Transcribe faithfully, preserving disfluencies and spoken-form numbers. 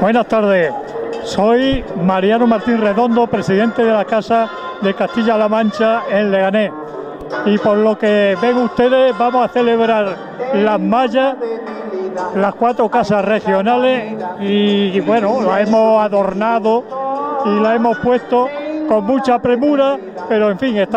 Buenas tardes, soy Mariano Martín Redondo, presidente de la Casa de Castilla-La Mancha en Leganés. Y por lo que ven ustedes, vamos a celebrar las mallas, las cuatro casas regionales, y bueno, las hemos adornado y las hemos puesto con mucha premura, pero en fin, está